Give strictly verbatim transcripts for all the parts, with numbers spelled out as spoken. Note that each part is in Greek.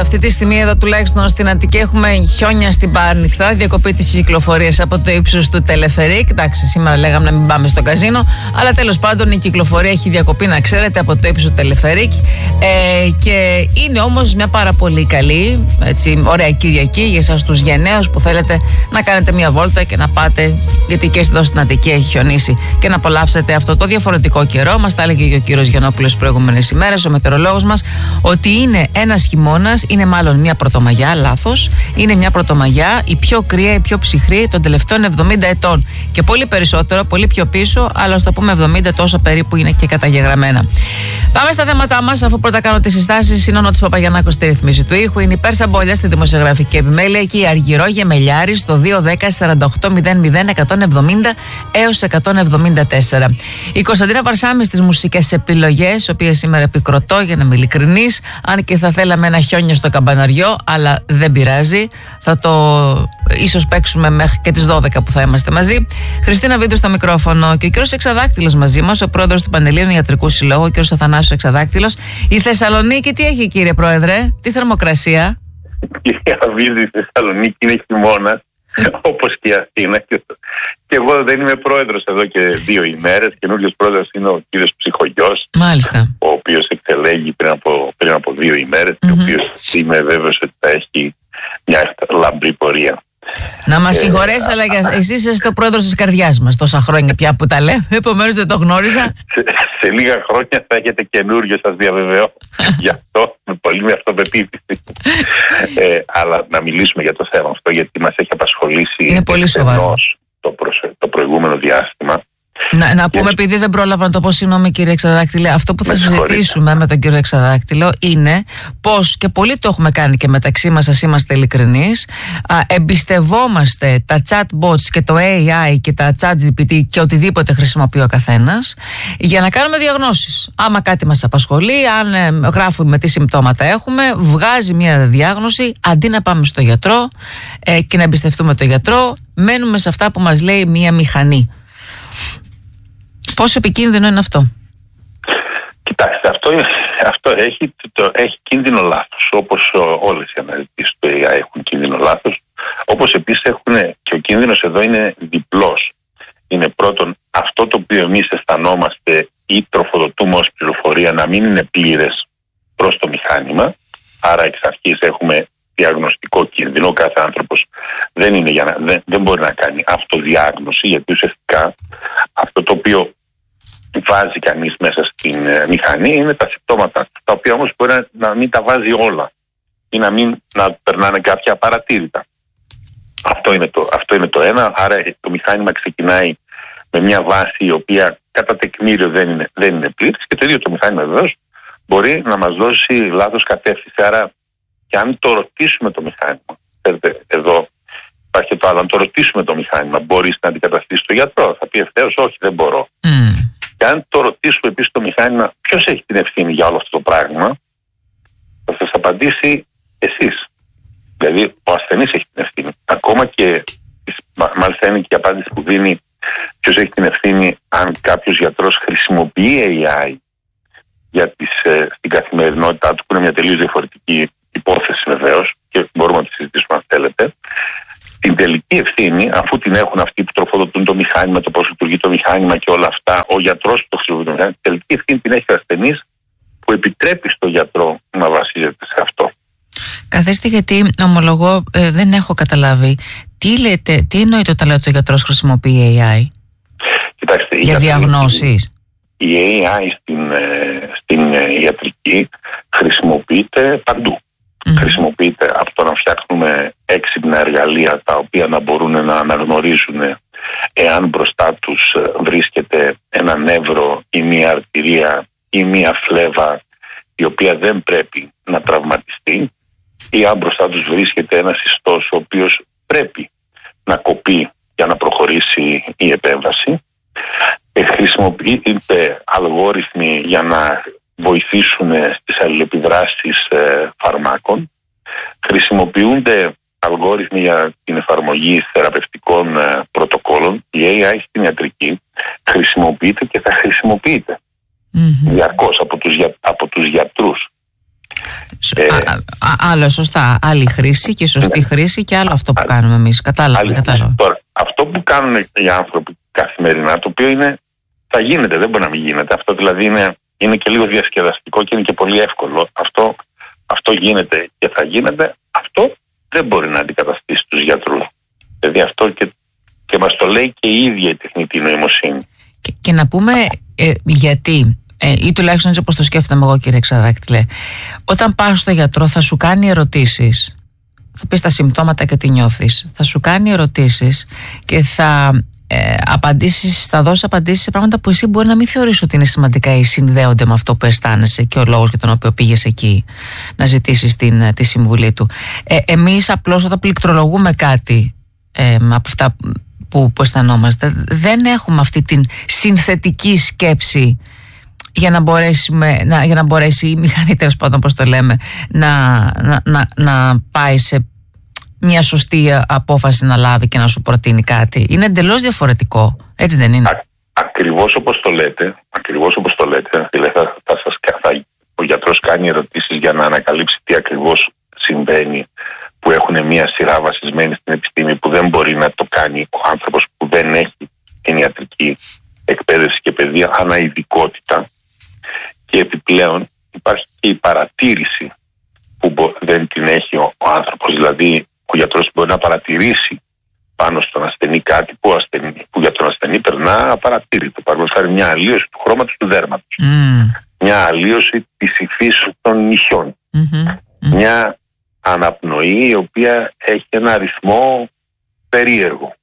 αυτή τη στιγμή εδώ τουλάχιστον στην Αττική έχουμε χιόνια στην Πάρνηθα, διακοπή της κυκλοφορίας από το ύψος του Τελεφερίκ. Εντάξει, σήμερα λέγαμε να μην πάμε στο καζίνο, αλλά τέλος πάντων η κυκλοφορία έχει διακοπή, να ξέρετε, από το ύψος του Τελεφερίκ. Ε, και είναι όμως μια πάρα πολύ καλή, έτσι, ωραία Κυριακή για εσάς τους γενναίους που θέλετε να κάνετε μια βόλτα και να πάτε, γιατί και εδώ στην Αττική έχει χιονίσει, και να απολαύσετε αυτό το διαφορετικό καιρό. Μας τα έλεγε και ο κύριος Γιαννόπουλος τις προηγούμενες ημέρες, ο μετεωρολόγος μας, ότι είναι ένας χειμώνας, είναι μάλλον μια πρωτομαγιά, λάθος, είναι μια πρωτομαγιά η πιο κρύα, η πιο ψυχρή των τελευταίων εβδομήντα ετών. Και πολύ περισσότερο, πολύ πιο πίσω, αλλά στο πούμε εβδομήντα, τόσο περίπου είναι και καταγεγραμμένα. Πάμε στα θέματά μας, αφού πρώτα κάνω τις συστάσεις. Είναι ο Νότης Παπαγιαννάκος στη ρύθμιση του ήχου, είναι η Πέρσα Μπόλια στη δημοσιογραφική επιμέλεια και η Αργυρό Γεμελιάρη στο δύο δέκα σαράντα οκτώ μηδέν μηδέν εκατόν εβδομήντα έως εκατόν εβδομήντα τέσσερα. Η Κωνσταντίνα Βαρσάμι στις μουσικές επιλογές, οποίες σήμερα επικροτώ για να είμαι ειλικρινής, αν και θα θέλαμε ένα χιόνιο στο καμπαναριό, αλλά δεν πειράζει. Θα το ίσως παίξουμε μέχρι και τις δώδεκα που θα είμαστε μαζί. Χριστίνα Βίντου στο μικρόφωνο και ο κύριος Εξαδάκτυλος μαζί μας, ο πρόεδρος του Πανελλήνιου Ιατρικού Συλλόγου, ο κύριος Αθανάσιος Εξαδάκτυλος. Η Θεσσαλονίκη τι έχει, κύριε Πρόεδρε, τι θερμοκρασία? Κυρία Βίδη, η Θεσσαλονίκη είναι χειμώνας, όπως και η Αθήνα. Και εγώ δεν είμαι πρόεδρος εδώ και δύο ημέρες. Καινούριος πρόεδρος είναι ο κύριος Ψυχογιός. Μάλιστα. Ο οποίος εξελέγει πριν από, πριν από δύο ημέρες, mm-hmm. και ο οποίος είμαι βέβαιος ότι θα έχει μια λαμπρή πορεία. Να μας συγχωρέσει, ε, αλλά α, εσείς είστε ο πρόεδρος της καρδιάς μας τόσα χρόνια πια που τα λέμε, επομένως δεν το γνώριζα. Σε, σε λίγα χρόνια θα έχετε καινούριο, σας διαβεβαιώ. Γι' αυτό, με πολύ με αυτοπεποίθηση. ε, αλλά να μιλήσουμε για το θέμα αυτό, γιατί μας έχει απασχολήσει. Είναι πολύ σοβαρό το, προ, το προηγούμενο διάστημα. Να, να πούμε, επειδή δεν πρόλαβα να το πω, συγγνώμη κύριε Εξαδάκτυλε, αυτό που θα συζητήσουμε με τον κύριο Εξαδάκτυλο είναι πως, και πολλοί το έχουμε κάνει και μεταξύ μας, ας είμαστε ειλικρινείς, α, εμπιστευόμαστε τα chatbots και το έι άι και τα ChatGPT και οτιδήποτε χρησιμοποιεί ο καθένας για να κάνουμε διαγνώσεις. Άμα κάτι μας απασχολεί, αν ε, γράφουμε τι συμπτώματα έχουμε, βγάζει μια διάγνωση, αντί να πάμε στο γιατρό ε, και να εμπιστευτούμε τον γιατρό, μένουμε σε αυτά που μας λέει μια μηχανή. Πόσο επικίνδυνο είναι αυτό? Κοιτάξτε, αυτό, αυτό έχει, το, έχει κίνδυνο λάθος, όπως όλες οι αναζητήσεις του έι άι έχουν κίνδυνο λάθος, όπως επίσης έχουν, και ο κίνδυνος εδώ είναι διπλός. Είναι πρώτον αυτό το οποίο εμείς αισθανόμαστε ή τροφοδοτούμε ως πληροφορία να μην είναι πλήρες προς το μηχάνημα, άρα εξ αρχής έχουμε διαγνωστικό κίνδυνο. Κάθε άνθρωπος δεν, είναι για να, δεν, δεν μπορεί να κάνει αυτοδιάγνωση, γιατί ουσιαστικά αυτό το οποίο βάζει κανείς μέσα στην ε, μηχανή είναι τα συμπτώματα, τα οποία όμως μπορεί να, να μην τα βάζει όλα ή να μην να περνάνε κάποια απαρατήρητα. Αυτό είναι, το, αυτό είναι το ένα. Άρα το μηχάνημα ξεκινάει με μια βάση η οποία κατά τεκμήριο δεν είναι, δεν είναι πλήρης, και το ίδιο το μηχάνημα βεβαίως μπορεί να μας δώσει λάθος κατεύθυνση. Άρα, και αν το ρωτήσουμε το μηχάνημα, ξέρετε, εδώ υπάρχει το άλλο, αν το ρωτήσουμε το μηχάνημα, μπορείς να αντικαταστήσεις τον γιατρό? Θα πει ευθέως όχι, δεν μπορώ. Mm. Και αν το ρωτήσουμε επίσης το μηχάνημα, ποιος έχει την ευθύνη για όλο αυτό το πράγμα, θα σας απαντήσει εσείς. Δηλαδή, ο ασθενής έχει την ευθύνη. Ακόμα και, μάλιστα είναι και η απάντηση που δίνει ποιος έχει την ευθύνη αν κάποιος γιατρός χρησιμοποιεί έι άι για τις, ε, στην καθημερινότητά του, που είναι μια τελείως διαφορετική υπόθεση βεβαίως, και μπορούμε να τη συζητήσουμε αν θέλετε. Την τελική ευθύνη, αφού την έχουν αυτοί που τροφοδοτούν το μηχάνημα, το πώς λειτουργεί το μηχάνημα και όλα αυτά, ο γιατρός που το χρησιμοποιεί το μηχάνημα, την τελική ευθύνη την έχει ο ασθενής που επιτρέπει στον γιατρό να βασίζεται σε αυτό. Καθίστε, γιατί ομολογώ ε, δεν έχω καταλάβει. Τι λέτε, τι εννοείται όταν λέτε ότι ο γιατρός χρησιμοποιεί έι άι? Κοιτάξτε, για διαγνώσεις? Η έι άι στην, ε, στην ε, ιατρική χρησιμοποιείται παντού. Mm-hmm. Χρησιμοποιείται από το να φτιάχνουμε έξυπνα εργαλεία τα οποία να μπορούν να αναγνωρίζουν εάν μπροστά τους βρίσκεται ένα νεύρο ή μία αρτηρία ή μία φλέβα η οποία δεν πρέπει να τραυματιστεί, ή αν μπροστά τους βρίσκεται ένας ιστός ο οποίος πρέπει να κοπεί για να προχωρήσει η επέμβαση. Ε, χρησιμοποιείται αλγόριθμοι για να βοηθήσουν στις αλληλεπιδράσεις ε, φαρμάκων. Χρησιμοποιούνται αλγόριθμοι για την εφαρμογή θεραπευτικών ε, πρωτοκόλων. Η έι άι στην ιατρική χρησιμοποιείται και θα χρησιμοποιείται mm-hmm. διαρκώς από τους, για, από τους γιατρούς. Ε, α, α, άλλο σωστά, άλλη χρήση και σωστή ναι. χρήση και άλλο αυτό που α, κάνουμε εμείς. Κατάλαβα, κατάλαβα. Τώρα, αυτό που κάνουν οι άνθρωποι καθημερινά, το οποίο είναι, θα γίνεται, δεν μπορεί να μην γίνεται. Αυτό δηλαδή είναι, είναι και λίγο διασκεδαστικό και είναι και πολύ εύκολο. Αυτό, αυτό γίνεται και θα γίνεται. Αυτό δεν μπορεί να αντικαταστήσει τους γιατρούς. Δηλαδή αυτό και, και μας το λέει και η ίδια η τεχνητή νοημοσύνη. Και, και να πούμε ε, γιατί, ε, ή τουλάχιστον έτσι όπως το σκέφτομαι εγώ, κύριε Ξαδάκτυλε, όταν πας στο γιατρό θα σου κάνει ερωτήσεις, θα πεις τα συμπτώματα και τι νιώθεις, θα σου κάνει ερωτήσεις και θα ε, απαντήσεις, θα δώσει απαντήσεις σε πράγματα που εσύ μπορεί να μην θεωρείς ότι είναι σημαντικά ή συνδέονται με αυτό που αισθάνεσαι και ο λόγος για τον οποίο πήγες εκεί να ζητήσεις την, τη συμβουλή του. Ε, εμείς απλώς όταν πληκτρολογούμε κάτι ε, από αυτά που, που αισθανόμαστε, δεν έχουμε αυτή την συνθετική σκέψη για να, μπορέσουμε, να, για να μπορέσει η μηχανή, τέλος πάντων όπως το λέμε, να, να, να, να πάει σε μια σωστή απόφαση να λάβει και να σου προτείνει κάτι. Είναι εντελώς διαφορετικό, έτσι δεν είναι? Α, ακριβώς όπως το λέτε, ακριβώς όπως το λέτε, δηλαδή θα, θα σας, θα, ο γιατρός κάνει ερωτήσεις για να ανακαλύψει τι ακριβώς συμβαίνει, που έχουν μια σειρά βασισμένη στην επιστήμη που δεν μπορεί να το κάνει ο άνθρωπος που δεν έχει την ιατρική εκπαίδευση και παιδεία, αναειδικότητα. Και επιπλέον υπάρχει και η παρατήρηση που δεν την έχει ο, ο άνθρωπος. Δηλαδή ο γιατρός μπορεί να παρατηρήσει πάνω στον ασθενή κάτι που, ασθενή, που για τον ασθενή περνά απαρατήρητο. Παραδείγματος χάρη μια αλλίωση του χρώματος του δέρματος. Mm. Μια αλλίωση της υφής των νυχιών. Mm-hmm. Mm-hmm. Μια αναπνοή η οποία έχει ένα ρυθμό περίεργο.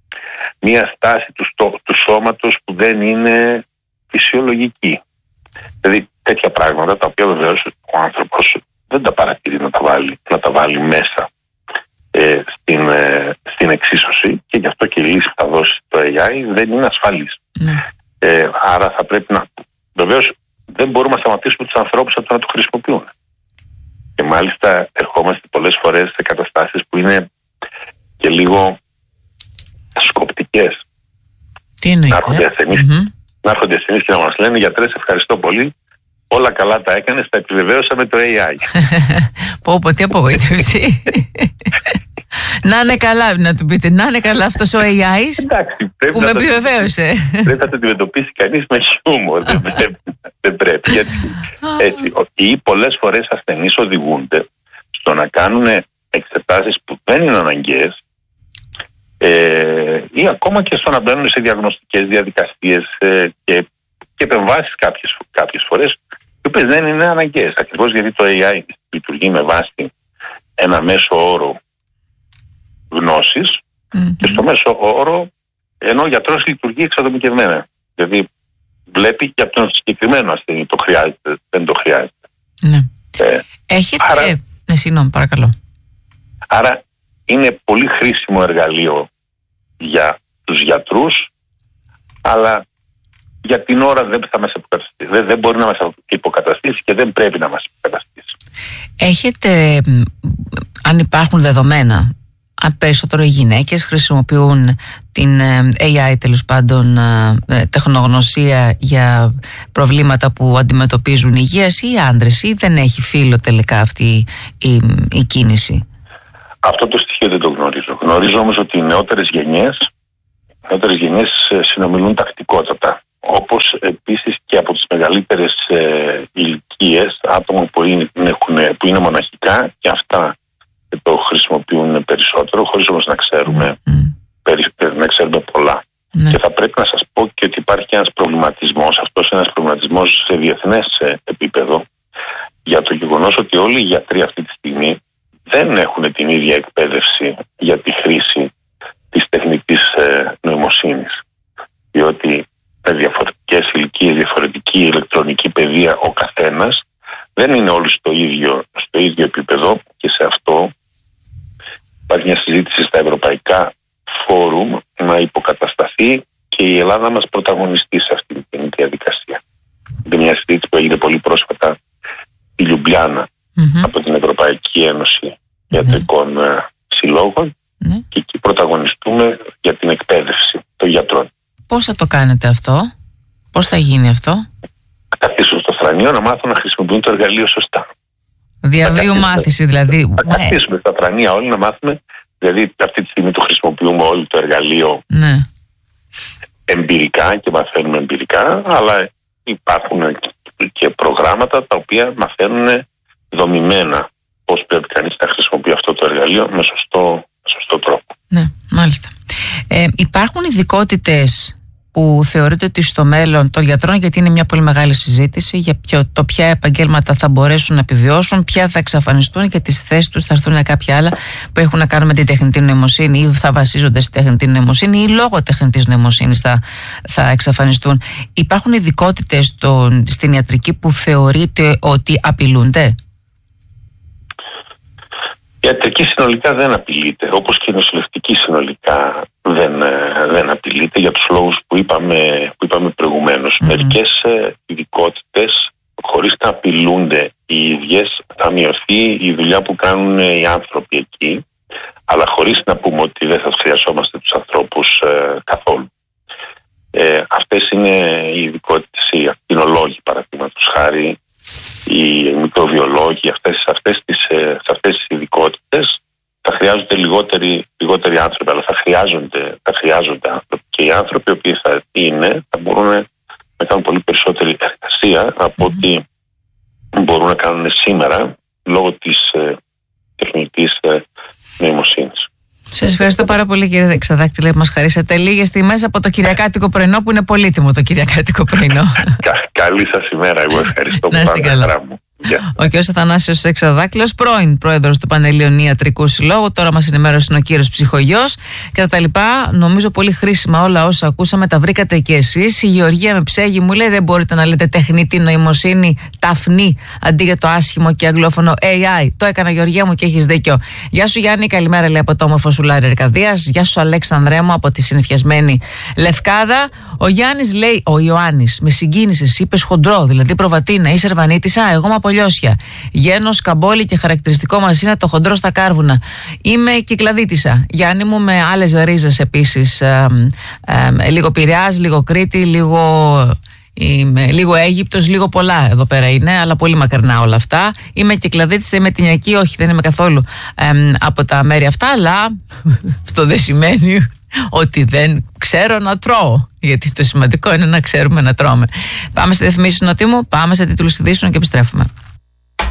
Μια στάση του, στο, του σώματος που δεν είναι φυσιολογική. Δηλαδή τέτοια πράγματα τα οποία βεβαίως ο άνθρωπος δεν τα παρατηρεί να τα βάλει, να τα βάλει μέσα ε, στην, ε, στην εξίσωση, και γι' αυτό και η λύση που θα δώσει το έι άι δεν είναι ασφαλής. Mm. Ε, άρα θα πρέπει να... Βεβαίως δεν μπορούμε να σταματήσουμε τους ανθρώπους από το να το χρησιμοποιούν. Και μάλιστα ερχόμαστε πολλές φορές σε καταστάσεις που είναι και λίγο σκοπτικές. Τι εννοείται? Να έρχονται ασθενείς, mm-hmm. να έρχονται ασθενείς και να μας λένε: γιατρέ, σε ευχαριστώ πολύ, όλα καλά τα έκανες, τα επιβεβαίωσα με το έι άι. Πω πω, τι απογοήτευση. Να είναι καλά, να του πείτε, να είναι καλά αυτός ο έι άι που με επιβεβαίωσε. Πρέπει να το αντιμετωπίσει κανείς με χιούμορ. δεν, πρέπει, δεν πρέπει. Γιατί έτσι, ή πολλές φορές ασθενείς οδηγούνται στο να κάνουν εξετάσεις που δεν είναι αναγκαίες, ε, ή ακόμα και στο να μπαίνουν σε διαγνωστικές διαδικασίες ε, και, και επεμβάσεις κάποιες, κάποιες φορές, οι οποίες δεν είναι αναγκαίες. Ακριβώς γιατί το έι άι λειτουργεί με βάση ένα μέσο όρο γνώσης, mm-hmm. και στο μέσο όρο, ενώ ο γιατρός λειτουργεί εξατομικευμένα. Δηλαδή βλέπει και από τον συγκεκριμένο ασθενή το χρειάζεται, δεν το χρειάζεται. Ναι. Ε, Έχετε... Άρα, ναι, συγγνώμη, παρακαλώ. Άρα είναι πολύ χρήσιμο εργαλείο για τους γιατρούς, αλλά για την ώρα δεν θα μας υποκαταστήσει. Δεν, δεν μπορεί να μας υποκαταστήσει και δεν πρέπει να μας υποκαταστήσει. Έχετε, αν υπάρχουν δεδομένα, αν περισσότερο οι γυναίκες χρησιμοποιούν την έι άι, τέλος πάντων τεχνογνωσία για προβλήματα που αντιμετωπίζουν υγείας, ή οι άντρες, ή δεν έχει φύλλο τελικά αυτή η, η κίνηση? Αυτό το στοιχείο δεν το γνωρίζω. Γνωρίζω όμως ότι οι νεότερες γενιές, οι νεότερες γενιές συνομιλούν τακτικότατα. Όπως επίσης και από τις μεγαλύτερες ε, ηλικίες, άτομα που είναι, έχουν, που είναι μοναχικά, και αυτά το χρησιμοποιούν περισσότερο, χωρίς όμως να ξέρουμε, mm. περι, να ξέρουμε πολλά. Mm. Και θα πρέπει να σας πω και ότι υπάρχει ένας προβληματισμός, αυτός ένας προβληματισμός σε διεθνές επίπεδο, για το γεγονός ότι όλοι οι γιατροί αυτή τη στιγμή δεν έχουν την ίδια εκπαίδευση για τη χρήση της τεχνητής ε, νοημοσύνης. Διότι με διαφορετικές ηλικίες, διαφορετική ηλεκτρονική παιδεία ο καθένας, δεν είναι όλοι στο ίδιο, στο ίδιο επίπεδο, και σε αυτό υπάρχει μια συζήτηση στα ευρωπαϊκά φόρουμ να υποκατασταθεί και η Ελλάδα μας πρωταγωνιστεί σε αυτή την διαδικασία. Είναι μια συζήτηση που έγινε πολύ πρόσφατα στη Λιουμπλιάνα mm-hmm. από την Ευρωπαϊκή Ένωση Ιατρικών mm-hmm. Συλλόγων mm-hmm. και εκεί πρωταγωνιστούμε για την εκπαίδευση των γιατρών. Πώς θα το κάνετε αυτό? Πώς θα γίνει αυτό? Θα καθίσουν στο θρανείο να μάθουν να χρησιμοποιούν το εργαλείο σωστά. Διαβίου μάθηση δηλαδή. Θα καθίσουμε στα τρανία όλοι να μάθουμε. Δηλαδή αυτή τη στιγμή το χρησιμοποιούμε όλοι το εργαλείο ναι. εμπειρικά και μαθαίνουμε εμπειρικά, αλλά υπάρχουν και προγράμματα τα οποία μαθαίνουν δομημένα πώς πρέπει κανείς να χρησιμοποιεί αυτό το εργαλείο με σωστό, σωστό τρόπο. Ναι, μάλιστα. Ε, υπάρχουν ειδικότητες που θεωρείτε ότι στο μέλλον των γιατρών, γιατί είναι μια πολύ μεγάλη συζήτηση για ποιο, το ποια επαγγέλματα θα μπορέσουν να επιβιώσουν, ποια θα εξαφανιστούν και τις θέσεις τους θα έρθουν κάποια άλλα που έχουν να κάνουν με την τεχνητή νοημοσύνη ή θα βασίζονται στη τεχνητή νοημοσύνη ή λόγω τεχνητής νοημοσύνης θα, θα εξαφανιστούν. Υπάρχουν ειδικότητες στην ιατρική που θεωρείτε ότι απειλούνται? Η ιατρική συνολικά δεν απειλείται, όπως και η νοσηλευτική συνολικά δεν, δεν απειλείται για τους λόγους που είπαμε, που είπαμε προηγουμένως. Mm-hmm. Μερικές ειδικότητες, χωρίς να απειλούνται οι ίδιες, θα μειωθεί η δουλειά που κάνουν οι άνθρωποι εκεί, αλλά χωρίς να πούμε ότι δεν θα χρειαζόμαστε τους ανθρώπους ε, καθόλου. Ε, αυτές είναι οι ειδικότητες, οι ακτινολόγοι παραδείγματος χάρη, οι μικροβιολόγοι, αυτές, αυτές τις, σε αυτές τις ειδικότητες θα χρειάζονται λιγότεροι, λιγότεροι άνθρωποι, αλλά θα χρειάζονται, θα χρειάζονται άνθρωποι. Και οι άνθρωποι οι οποίοι θα είναι, θα μπορούν να κάνουν πολύ περισσότερη εργασία από ό,τι μπορούν να κάνουν σήμερα λόγω της ε, τεχνητής ε, νοημοσύνης. Σας ευχαριστώ πάρα πολύ, κύριε Εξαδάκτυλε, που μας χαρίσατε λίγες στιγμές από το Κυριακάτικο πρωινό, που είναι πολύτιμο το Κυριακάτικο πρωινό. Κα, καλή σας ημέρα, εγώ ευχαριστώ που πάρετε χαρά μου. Yeah. Ο κ. Αθανάσιος Εξαδάκτυλος, πρώην πρόεδρος του Πανελλήνιου Ιατρικού Συλλόγου, τώρα μας ενημέρωσε ο κύριος Ψυχογιός. Κατά τα λοιπά, νομίζω πολύ χρήσιμα όλα όσα ακούσαμε, τα βρήκατε και εσείς. Η Γεωργία με ψέγει, μου λέει: δεν μπορείτε να λέτε τεχνητή νοημοσύνη, ταφνή, αντί για το άσχημο και αγγλόφωνο έι άι. Το έκανα, Γεωργία μου, και έχεις δίκιο. Γεια σου, Γιάννη, καλημέρα, λέει από το όμορφο Σουλάρι Ερκαδίας. Γεια σου, Αλέξανδρέ μου, από τη συννεφιασμένη Λευκάδα. Ο Γιάννης λέει: ο Ιωάννης, με συγκίνησες, είπες χοντρό, δηλαδή προβατίνα, είσαι Ερβανίτισσα, εγώ είμαι από Λιώσια. Γένος, καμπόλι και χαρακτηριστικό μας είναι το χοντρό στα κάρβουνα. Είμαι Κυκλαδίτισσα. Γιάννη μου, με άλλες ρίζες επίσης. Ε, ε, λίγο Πειραιάς, λίγο Κρήτη, λίγο, είμαι, λίγο Αίγυπτος, λίγο πολλά εδώ πέρα είναι, αλλά πολύ μακρινά όλα αυτά. Είμαι Κυκλαδίτισσα, είμαι Τινιακή, όχι, δεν είμαι καθόλου ε, από τα μέρη αυτά, αλλά αυτό δεν σημαίνει ότι δεν ξέρω να τρώω, γιατί το σημαντικό είναι να ξέρουμε να τρώμε. Πάμε σε διαφημίσεις, Νότι μου, πάμε σε τίτλους ειδήσεων και επιστρέφουμε.